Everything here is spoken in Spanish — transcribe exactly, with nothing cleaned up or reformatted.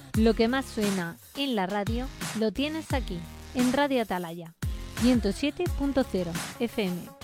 Lo que más suena en la radio lo tienes aquí, en Radio Atalaya, ciento siete punto cero F M.